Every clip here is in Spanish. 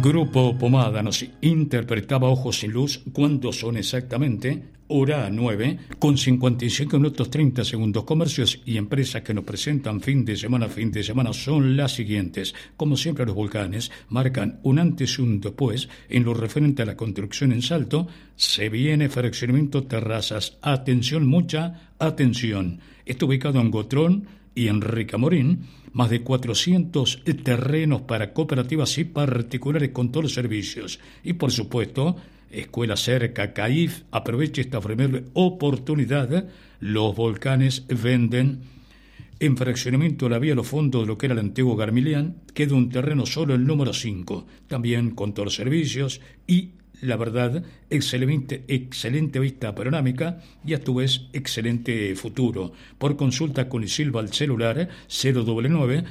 Grupo Pomada nos interpretaba Ojos sin Luz cuando son exactamente hora 9 con 55 minutos 30 segundos. Comercios y empresas que nos presentan fin de semana son las siguientes. Como siempre, los volcanes marcan un antes y un después en lo referente a la construcción en Salto. Se viene fraccionamiento terrazas. Atención, mucha atención. Está ubicado en Gotrón y Enrique Amorín. Más de 400 terrenos para cooperativas y particulares con todos los servicios. Y por supuesto, Escuela Cerca, CAIF, aproveche esta primera oportunidad. Los volcanes venden en fraccionamiento la vía a los fondos de lo que era el antiguo Garmilián. Queda un terreno solo, el número 5. También con todos los servicios y la verdad, excelente vista panorámica y a tu vez excelente futuro. Por consulta con Isilva al celular 099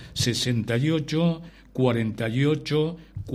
68 48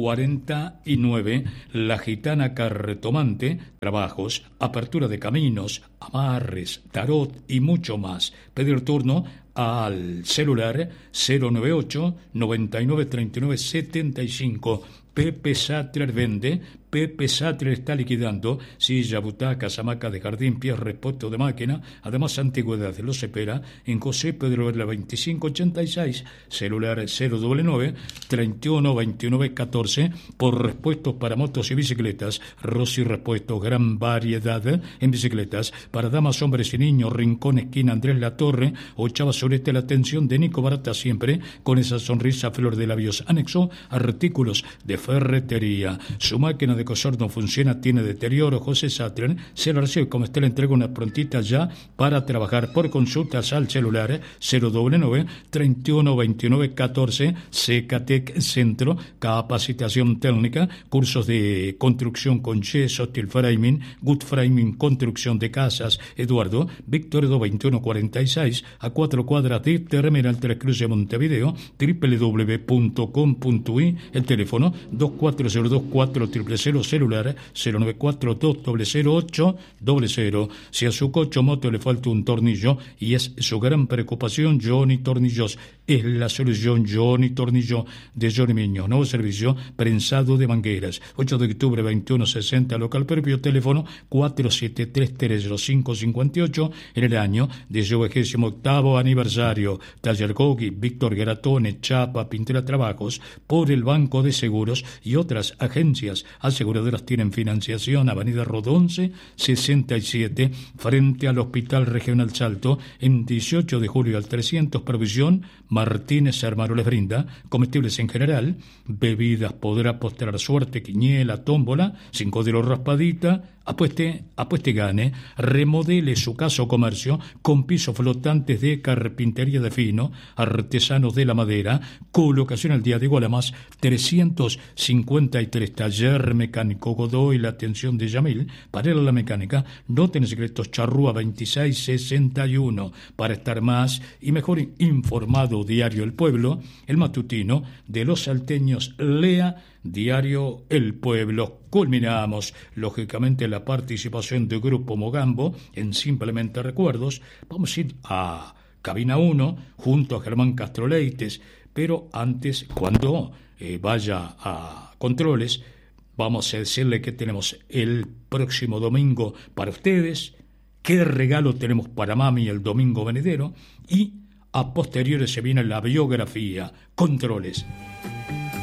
49. La Gitana Cartomante, trabajos, apertura de caminos, amarres, tarot y mucho más. Pedir turno al celular 098 99 39 75. Pepe Sattler vende, Pepe Sattler está liquidando silla, butacas, hamacas de jardín, pies, repuesto de máquina, además antigüedades. Los espera en José Pedro de la 2586, celular 099 31 29 14. Por repuestos para motos y bicicletas, Rossi Repuestos, gran variedad en bicicletas para damas, hombres y niños. Rincón, esquina Andrés Latorre, Ochava Sureste. La atención de Nico Barata siempre con esa sonrisa flor de labios. Anexo artículos de ferretería. Su máquina de coser no funciona, tiene deterioro. José Sattler se lo recibe como usted le entrega una prontita ya para trabajar. Por consultas al celular 099 31 29 14. Secatec Centro, capacitación técnica, cursos de construcción con yeso, steel framing, wood framing, construcción de casas. Eduardo Víctor 2146 a 4 cuadras de Terminal 3 Cruz de Montevideo. www.com.uy. El teléfono 24024000, celular 094200800. Si a su coche o moto le falta un tornillo, y es su gran preocupación, Johnny Tornillos es la solución. Johnny Tornillo de Johnny Miño. Nuevo servicio, prensado de mangueras. 8 de octubre 2160, local propio, teléfono 473-30558. En el año de su 28º aniversario, Taller Gogi, Víctor Geratone, Chapa, Pintura Trabajos, por el Banco de Seguros y otras agencias aseguradoras tienen financiación. Avenida Rodonce 67, frente al Hospital Regional Salto, en 18 de julio al 300. Provisión Martínez Hermano les brinda comestibles en general, bebidas, podrá apostar suerte, quiniela, tómbola, 5 de los raspadita. Apueste, gane. Remodele su casa o comercio con pisos flotantes de carpintería de fino, artesanos de la madera. Colocación al día de igual a más 353. Taller mecánico Godoy, la atención de Yamil. Para la mecánica, no tiene secretos. Charrúa 2661. Para estar más y mejor informado, Diario El Pueblo, el matutino de los salteños. Lea Diario El Pueblo. Culminamos, lógicamente, la participación del Grupo Mogambo en Simplemente Recuerdos. Vamos a ir a Cabina 1 junto a Germán Castro Leites, pero antes, cuando vaya a controles, vamos a decirle que tenemos el próximo domingo para ustedes, qué regalo tenemos para mami el domingo venidero, y a posteriores se viene la biografía. Controles.